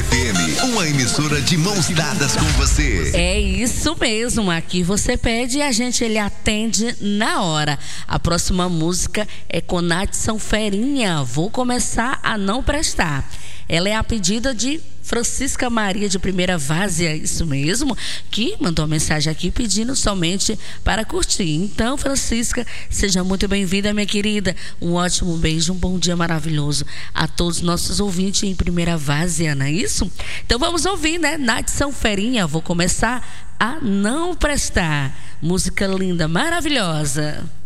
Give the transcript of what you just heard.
FM, uma emissora de mãos dadas com você. É isso mesmo, aqui você pede e ele atende na hora. A próxima música é com Nadson Ferinha, Vou Começar a Não Prestar. Ela é a pedida de Francisca Maria de Primeira Várzea, isso mesmo, que mandou uma mensagem aqui pedindo somente para curtir. Então, Francisca, seja muito bem-vinda, minha querida. Um ótimo beijo, um bom dia maravilhoso a todos os nossos ouvintes em Primeira Várzea, não é isso? Então vamos ouvir, né? Nadson Ferinha, Vou Começar a Não Prestar. Música linda, maravilhosa.